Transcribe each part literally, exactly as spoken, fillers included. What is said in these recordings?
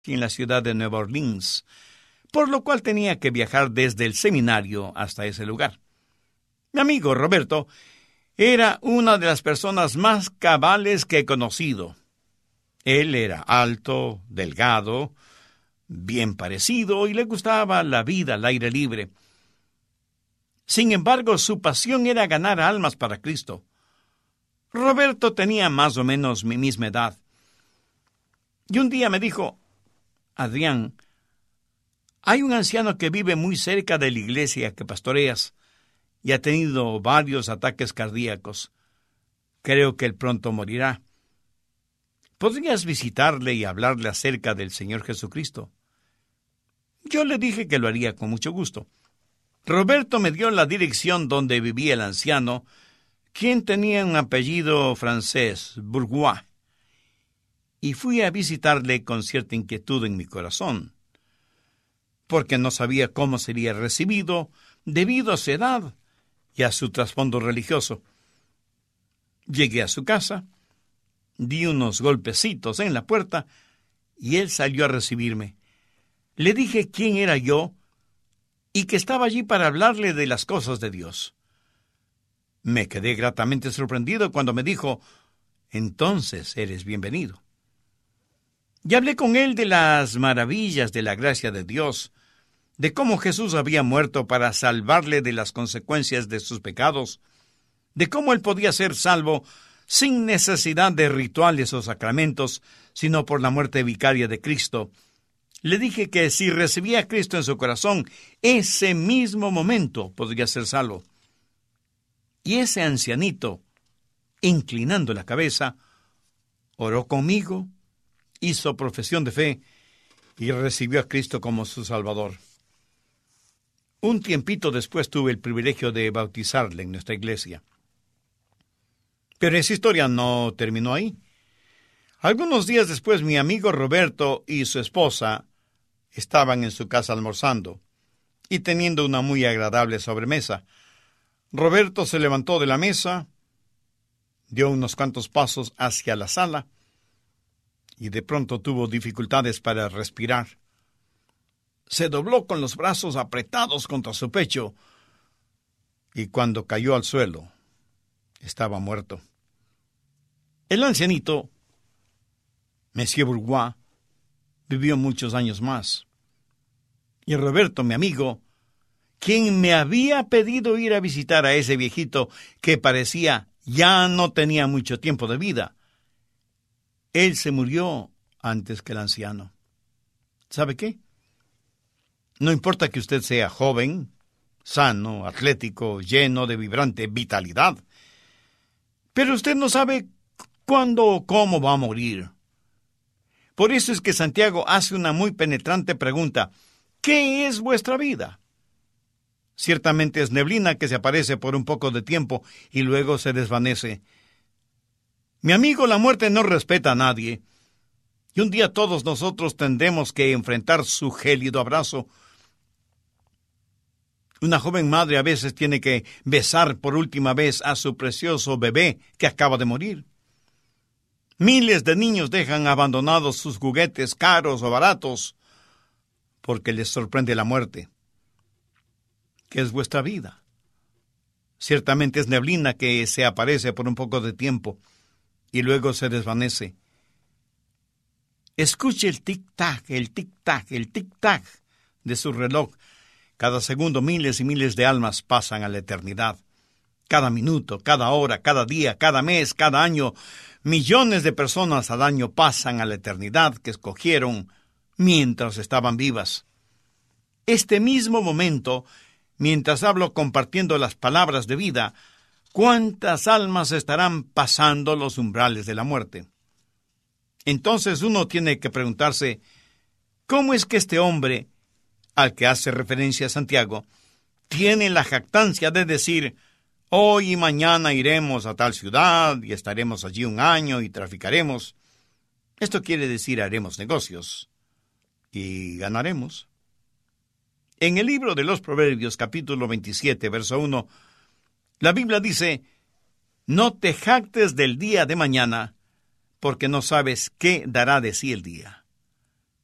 en la ciudad de Nueva Orleans, por lo cual tenía que viajar desde el seminario hasta ese lugar. Mi amigo Roberto era una de las personas más cabales que he conocido. Él era alto, delgado, bien parecido y le gustaba la vida al aire libre. Sin embargo, su pasión era ganar almas para Cristo. Roberto tenía más o menos mi misma edad. Y un día me dijo: Adrián, hay un anciano que vive muy cerca de la iglesia que pastoreas y ha tenido varios ataques cardíacos. Creo que él pronto morirá. ¿Podrías visitarle y hablarle acerca del Señor Jesucristo? Yo le dije que lo haría con mucho gusto. Roberto me dio la dirección donde vivía el anciano, quien tenía un apellido francés, Bourgois, y fui a visitarle con cierta inquietud en mi corazón, porque no sabía cómo sería recibido debido a su edad y a su trasfondo religioso. Llegué a su casa, di unos golpecitos en la puerta y él salió a recibirme. Le dije quién era yo y que estaba allí para hablarle de las cosas de Dios. Me quedé gratamente sorprendido cuando me dijo: entonces eres bienvenido. Y hablé con él de las maravillas de la gracia de Dios, de cómo Jesús había muerto para salvarle de las consecuencias de sus pecados, de cómo él podía ser salvo sin necesidad de rituales o sacramentos, sino por la muerte vicaria de Cristo. Le dije que si recibía a Cristo en su corazón, ese mismo momento podría ser salvo. Y ese ancianito, inclinando la cabeza, oró conmigo, hizo profesión de fe y recibió a Cristo como su Salvador. Un tiempito después tuve el privilegio de bautizarle en nuestra iglesia. Pero esa historia no terminó ahí. Algunos días después, mi amigo Roberto y su esposa estaban en su casa almorzando y teniendo una muy agradable sobremesa. Roberto se levantó de la mesa, dio unos cuantos pasos hacia la sala y de pronto tuvo dificultades para respirar. Se dobló con los brazos apretados contra su pecho y cuando cayó al suelo, estaba muerto. El ancianito, Monsieur Bourgois, vivió muchos años más. Y Roberto, mi amigo, quien me había pedido ir a visitar a ese viejito que parecía ya no tenía mucho tiempo de vida, él se murió antes que el anciano. ¿Sabe qué? No importa que usted sea joven, sano, atlético, lleno de vibrante vitalidad, pero usted no sabe cuándo o cómo va a morir. Por eso es que Santiago hace una muy penetrante pregunta: ¿qué es vuestra vida? Ciertamente es neblina que se aparece por un poco de tiempo y luego se desvanece. Mi amigo, la muerte no respeta a nadie, y un día todos nosotros tendremos que enfrentar su gélido abrazo. Una joven madre a veces tiene que besar por última vez a su precioso bebé que acaba de morir. Miles de niños dejan abandonados sus juguetes caros o baratos porque les sorprende la muerte. ¿Qué es vuestra vida? Ciertamente es neblina que se aparece por un poco de tiempo y luego se desvanece. Escuche el tic-tac, el tic-tac, el tic-tac de su reloj. Cada segundo miles y miles de almas pasan a la eternidad. Cada minuto, cada hora, cada día, cada mes, cada año, millones de personas al año pasan a la eternidad que escogieron mientras estaban vivas. Este mismo momento, mientras hablo compartiendo las palabras de vida, ¿cuántas almas estarán pasando los umbrales de la muerte? Entonces uno tiene que preguntarse, ¿cómo es que este hombre, al que hace referencia Santiago, tiene la jactancia de decir: hoy y mañana iremos a tal ciudad y estaremos allí un año y traficaremos? Esto quiere decir haremos negocios y ganaremos. En el libro de los Proverbios, capítulo veintisiete, verso uno, la Biblia dice: no te jactes del día de mañana, porque no sabes qué dará de sí el día.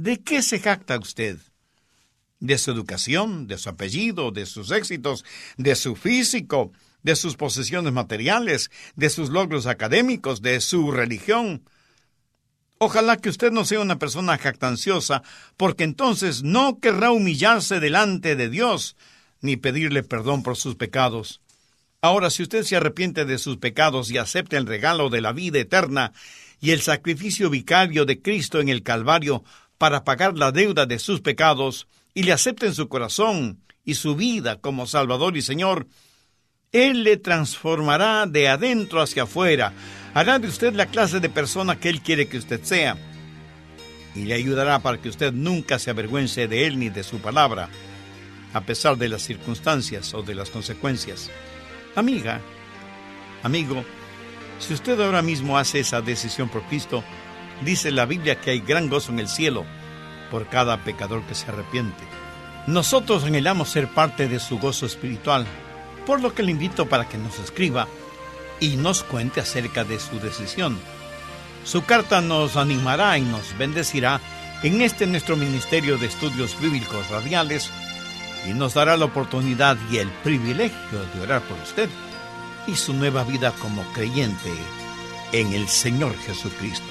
¿De qué se jacta usted? ¿De su educación, de su apellido, de sus éxitos, de su físico, de sus posesiones materiales, de sus logros académicos, de su religión? Ojalá que usted no sea una persona jactanciosa, porque entonces no querrá humillarse delante de Dios, ni pedirle perdón por sus pecados. Ahora, si usted se arrepiente de sus pecados y acepta el regalo de la vida eterna y el sacrificio vicario de Cristo en el Calvario para pagar la deuda de sus pecados, y le acepta en su corazón y su vida como Salvador y Señor, Él le transformará de adentro hacia afuera, hará de usted la clase de persona que Él quiere que usted sea, y le ayudará para que usted nunca se avergüence de Él ni de su palabra, a pesar de las circunstancias o de las consecuencias. Amiga, amigo, si usted ahora mismo hace esa decisión por Cristo, dice la Biblia que hay gran gozo en el cielo por cada pecador que se arrepiente. Nosotros anhelamos ser parte de su gozo espiritual, por lo que le invito para que nos escriba y nos cuente acerca de su decisión. Su carta nos animará y nos bendecirá en este nuestro Ministerio de Estudios Bíblicos Radiales y nos dará la oportunidad y el privilegio de orar por usted y su nueva vida como creyente en el Señor Jesucristo.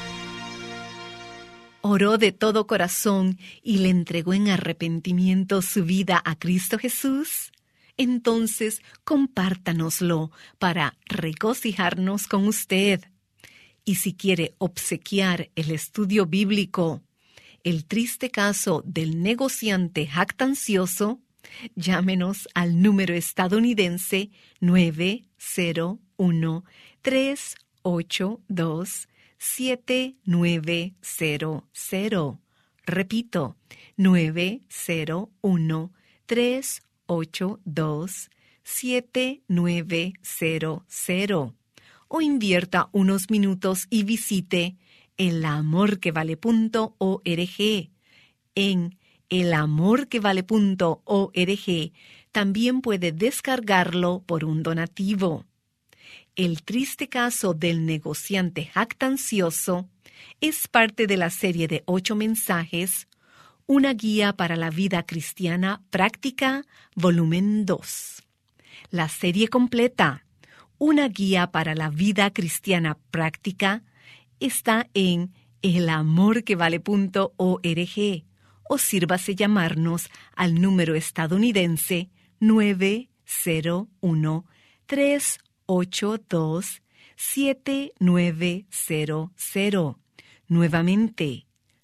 Oró de todo corazón y le entregó en arrepentimiento su vida a Cristo Jesús. Entonces, compártanoslo para regocijarnos con usted. Y si quiere obsequiar el estudio bíblico, El triste caso del negociante jactancioso, llámenos al número estadounidense nueve cero uno, tres ocho dos, siete nueve cero cero. Repito, nueve cero uno, tres ocho dos, siete nueve cero cero. O invierta unos minutos y visite el amor que vale punto org. En el amor que vale punto org también puede descargarlo por un donativo. El triste caso del negociante jactancioso es parte de la serie de ocho mensajes, Una guía para la vida cristiana práctica, volumen dos. La serie completa, Una guía para la vida cristiana práctica, está en el amor que vale punto org o sírvase llamarnos al número estadounidense nueve cero uno, tres ocho dos, siete nueve cero cero. Nuevamente,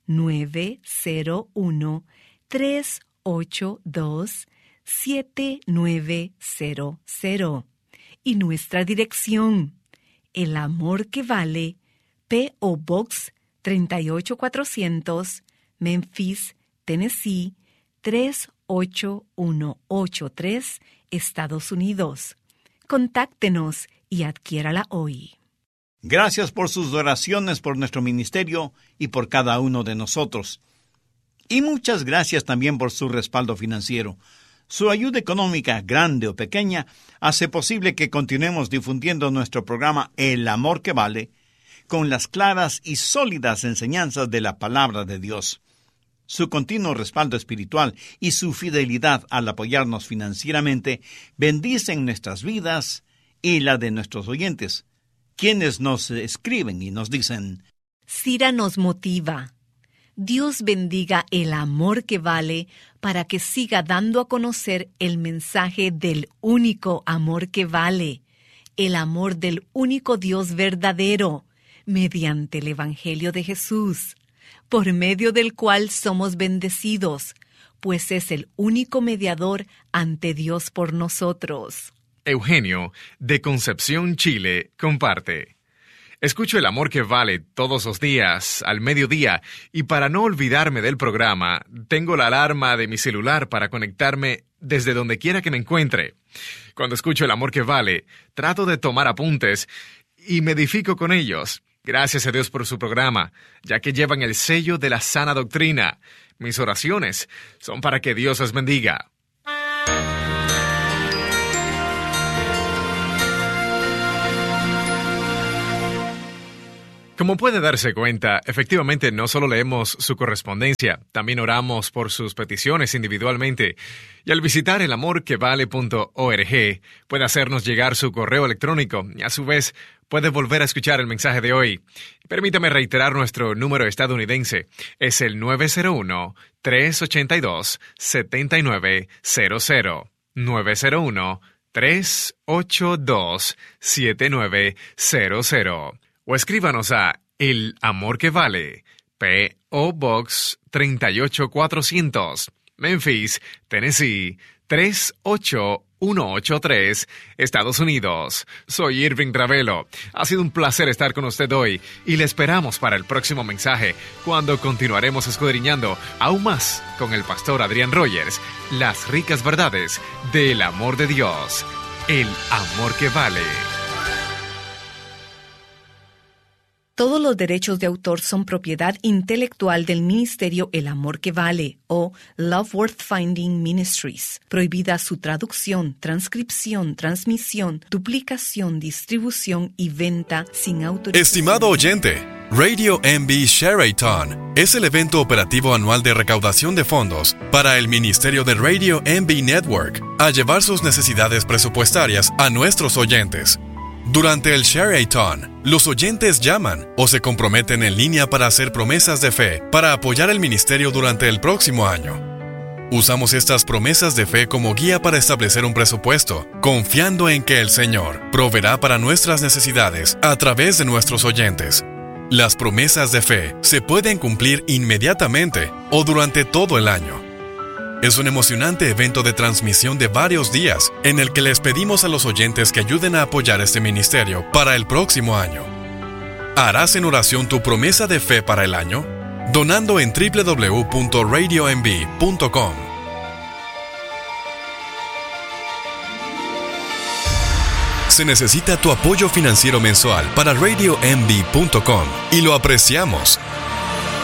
nueve cero uno, tres ocho dos, siete nueve cero cero. Y nuestra dirección, El Amor que Vale, P O Box tres ocho cuatrocientos, Memphis, Tennessee, tres ocho uno ocho tres, Estados Unidos. Contáctenos y adquiérala hoy. Gracias por sus oraciones por nuestro ministerio y por cada uno de nosotros. Y muchas gracias también por su respaldo financiero. Su ayuda económica, grande o pequeña, hace posible que continuemos difundiendo nuestro programa El Amor que Vale, con las claras y sólidas enseñanzas de la palabra de Dios. Su continuo respaldo espiritual y su fidelidad al apoyarnos financieramente bendicen nuestras vidas y la de nuestros oyentes, quienes nos escriben y nos dicen: Cira nos motiva. Dios bendiga El Amor que Vale para que siga dando a conocer el mensaje del único amor que vale, el amor del único Dios verdadero, mediante el Evangelio de Jesús, por medio del cual somos bendecidos, pues es el único mediador ante Dios por nosotros. Eugenio, de Concepción, Chile, comparte. Escucho El Amor que Vale todos los días, al mediodía, y para no olvidarme del programa, tengo la alarma de mi celular para conectarme desde donde quiera que me encuentre. Cuando escucho El Amor que Vale, trato de tomar apuntes y me edifico con ellos. Gracias a Dios por su programa, ya que llevan el sello de la sana doctrina. Mis oraciones son para que Dios los bendiga. Como puede darse cuenta, efectivamente no solo leemos su correspondencia, también oramos por sus peticiones individualmente. Y al visitar el amor que vale punto org, puede hacernos llegar su correo electrónico y a su vez puede volver a escuchar el mensaje de hoy. Permítame reiterar nuestro número estadounidense. Es el nueve cero uno, tres ocho dos, siete nueve cero cero. nueve cero uno, tres ocho dos, siete nueve cero cero. O escríbanos a El Amor que Vale, P O Box treinta y ocho cuatrocientos, Memphis, Tennessee, tres ocho uno ocho tres, Estados Unidos. Soy Irving Ravelo. Ha sido un placer estar con usted hoy y le esperamos para el próximo mensaje, cuando continuaremos escudriñando aún más con el pastor Adrián Rogers las ricas verdades del amor de Dios. El amor que vale. Todos los derechos de autor son propiedad intelectual del Ministerio El Amor que Vale o Love Worth Finding Ministries. Prohibida su traducción, transcripción, transmisión, duplicación, distribución y venta sin autorización. Estimado oyente, Radio M B Share-a-thon es el evento operativo anual de recaudación de fondos para el Ministerio de Radio M B Network a llevar sus necesidades presupuestarias a nuestros oyentes. Durante el Share-a-thon, los oyentes llaman o se comprometen en línea para hacer promesas de fe para apoyar el ministerio durante el próximo año. Usamos estas promesas de fe como guía para establecer un presupuesto, confiando en que el Señor proveerá para nuestras necesidades a través de nuestros oyentes. Las promesas de fe se pueden cumplir inmediatamente o durante todo el año. Es un emocionante evento de transmisión de varios días en el que les pedimos a los oyentes que ayuden a apoyar este ministerio para el próximo año. ¿Harás en oración tu promesa de fe para el año? Donando en doble u doble u doble u punto radio m b punto com. Se necesita tu apoyo financiero mensual para radio m b punto com y lo apreciamos.